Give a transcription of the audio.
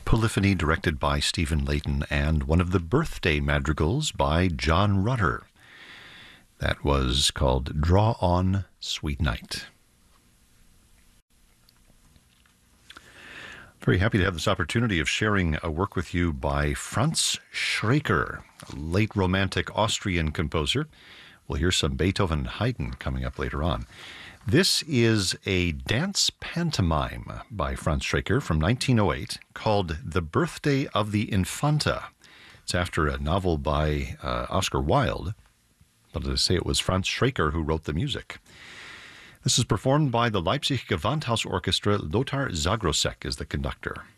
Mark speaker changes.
Speaker 1: Polyphony directed by Stephen Layton, and one of the birthday madrigals by John Rutter. That was called Draw On, Sweet Night. Very happy to have this opportunity of sharing a work with you by Franz Schreker, a late Romantic Austrian composer. We'll hear some Beethoven and Haydn coming up later on. This is a dance pantomime by Franz Schreker from 1908 called The Birthday of the Infanta. It's after a novel by Oscar Wilde, but as I say, it was Franz Schreker who wrote the music. This is performed by the Leipzig Gewandhaus Orchestra. Lothar Zagrosek is the conductor.